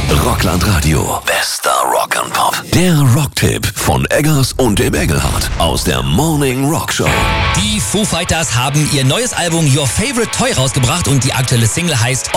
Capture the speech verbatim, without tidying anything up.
Rockland Radio. Bester Rock'n'Pop. Der Rocktipp von Eggers und dem Engelhardt aus der Morning Rock Show. Die Foo Fighters haben ihr neues Album Your Favorite Toy rausgebracht und die aktuelle Single heißt